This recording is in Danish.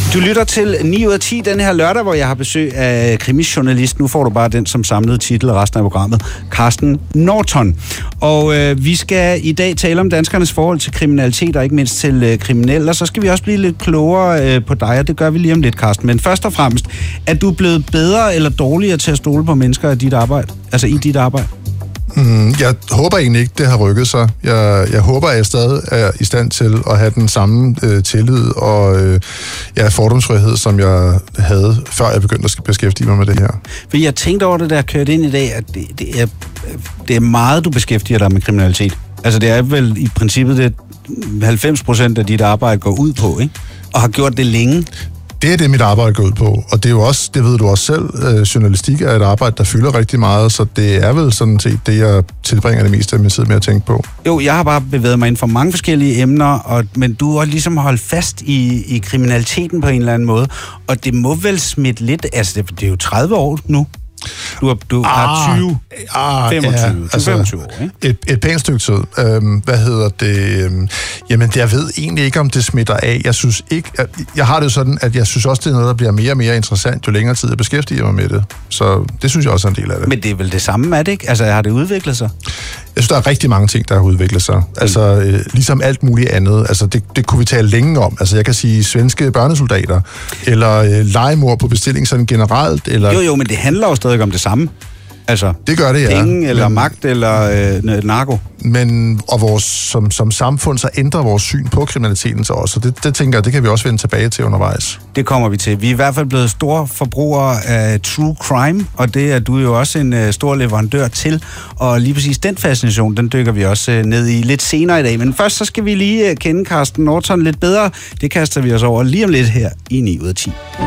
Du lytter til 9 ud af 10 den her lørdag, hvor jeg har besøg af krimisjournalist. Nu får du bare den som samlede titel og resten af programmet. Carsten Norton. Og vi skal i dag tale om danskernes forhold til kriminalitet og ikke mindst til kriminelle. Og så skal vi også blive lidt klogere på dig, og det gør vi lige om lidt, Carsten. Men først og fremmest, er du blevet bedre eller dårligere til at stole på mennesker i dit arbejde? Altså i dit arbejde? Jeg håber egentlig ikke, det har rykket sig. Jeg håber, at jeg stadig er i stand til at have den samme tillid og fordomsfrihed, som jeg havde, før jeg begyndte at beskæftige mig med det her. For jeg tænkte over det, der kørt ind i dag, at det er meget, du beskæftiger dig med kriminalitet. Altså det er vel i princippet det 90% af dit arbejde går ud på, ikke? Og har gjort det længe. Det er det, mit arbejde går ud på, og det er jo også, det ved du også selv, journalistik er et arbejde, der fylder rigtig meget, så det er vel sådan set det, jeg tilbringer det meste af min tid med at tænke på. Jo, jeg har bare bevæget mig inden for mange forskellige emner, men du har ligesom holdt fast i kriminaliteten på en eller anden måde, og det må vel smitte lidt, altså det er jo 30 år nu. Du har 25 år, ikke? Et pænt stykke tid. Jamen, jeg ved egentlig ikke, om det smitter af. Jeg synes ikke... Jeg har det jo sådan, at jeg synes også, det er noget, der bliver mere og mere interessant, jo længere tid jeg beskæftiger mig med det. Så det synes jeg også er en del af det. Men det er vel det samme, er det ikke? Altså, har det udviklet sig? Jeg synes, der er rigtig mange ting, der har udviklet sig. Altså, ligesom alt muligt andet. Altså, det kunne vi tale længe om. Altså, jeg kan sige svenske børnesoldater, eller legemord på bestilling sådan generelt, eller... Jo, men det handler jo stadig om det samme. Altså, det gør det, ja. Penge, eller magt, eller narko. Men, og vores, som samfund, så ændrer vores syn på kriminaliteten så også. Og det tænker jeg, det kan vi også vende tilbage til undervejs. Det kommer vi til. Vi er i hvert fald blevet store forbrugere af true crime, og det er du jo også en stor leverandør til. Og lige præcis den fascination, den dykker vi også ned i lidt senere i dag. Men først så skal vi lige kende Carsten Norton lidt bedre. Det kaster vi os over lige om lidt her i 9 ud af 10.